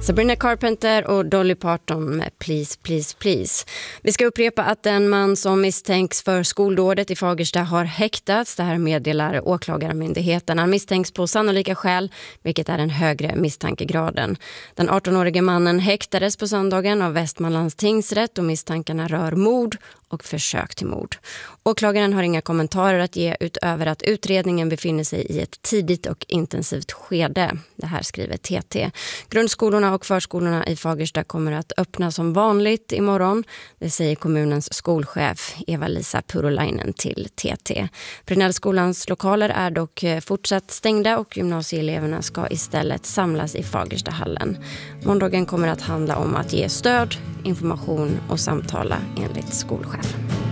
Sabrina Carpenter och Dolly Parton med Please, Please, Please. Vi ska upprepa att den man som misstänks för skoldådet i Fagersta har häktats. Det här meddelar åklagarmyndigheten. Han misstänks på sannolika skäl, vilket är den högre misstankegraden. Den 18-årige mannen häktades på söndagen av Västmanlands tingsrätt och misstankarna rör mord och försök till mord. Åklagaren har inga kommentarer att ge utöver att utredningen befinner sig i ett tidigt och intensivt skede. Det här skriver TT. Grundskolorna och förskolorna i Fagersta kommer att öppna som vanligt imorgon. Det säger kommunens skolchef Eva-Lisa Purolainen till TT. Brynällskolans lokaler är dock fortsatt stängda och gymnasieeleverna ska istället samlas i Fagerstahallen. Måndagen kommer att handla om att ge stöd, information och samtala enligt skolchefen.